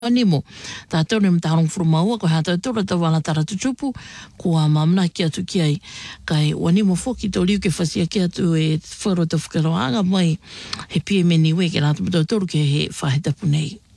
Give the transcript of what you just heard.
Animo, tātou ni mtaharong furmaua ko hata tora tawana tara tutupu ko mamna ki atu ki ai kai wanimo foki to liu ke fasia ki atu e wharo te whakaroanga mai he pie meni we ke rātu mtau toru ke he whaheta punei.